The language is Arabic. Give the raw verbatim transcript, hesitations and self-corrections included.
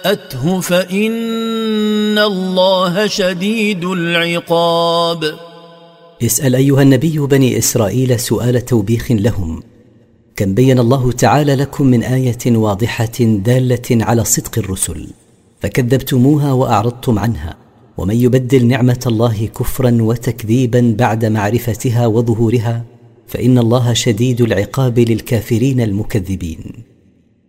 أته فإن الله شديد العقاب. اسأل أيها النبي بني إسرائيل سؤال توبيخ لهم. كم بين الله تعالى لكم من آية واضحة دالة على صدق الرسل فكذبتموها وأعرضتم عنها، ومن يبدل نعمة الله كفرا وتكذيبا بعد معرفتها وظهورها فإن الله شديد العقاب للكافرين المكذبين.